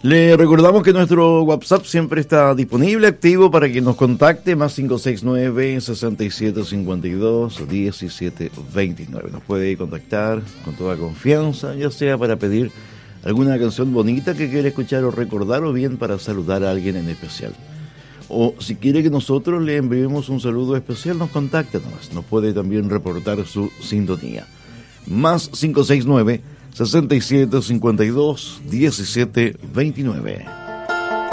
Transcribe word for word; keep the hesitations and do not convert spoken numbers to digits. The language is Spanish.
Le recordamos que nuestro WhatsApp siempre está disponible, activo para que nos contacte, más cinco seis nueve, seis siete cinco dos, uno siete dos nueve. Nos puede contactar con toda confianza, ya sea para pedir alguna canción bonita que quiera escuchar o recordar, o bien para saludar a alguien en especial. O si quiere que nosotros le enviemos un saludo especial, nos contacta nomás. Nos puede también reportar su sintonía. Más cinco seis nueve, seis siete cinco dos, uno siete dos nueve.